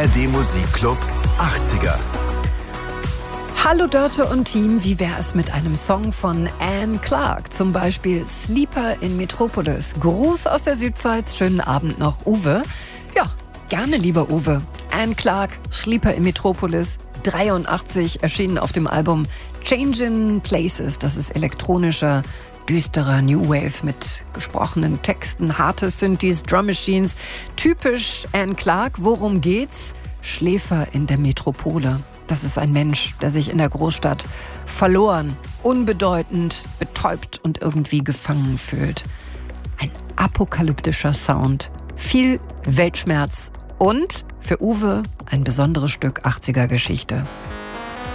ARD Musikclub 80er. Hallo Dörte und Team, wie wäre es mit einem Song von Anne Clark? Zum Beispiel Sleeper in Metropolis. Gruß aus der Südpfalz, schönen Abend noch, Uwe. Ja, gerne, lieber Uwe. Anne Clark, Sleeper in Metropolis, 83, erschienen auf dem Album Changing Places. Das ist elektronischer, düsterer New Wave mit gesprochenen Texten, harte Synthes, Drum Machines. Typisch Anne Clark. Worum geht's? Schläfer in der Metropole. Das ist ein Mensch, der sich in der Großstadt verloren, unbedeutend, betäubt und irgendwie gefangen fühlt. Ein apokalyptischer Sound, viel Weltschmerz und für Uwe ein besonderes Stück 80er Geschichte.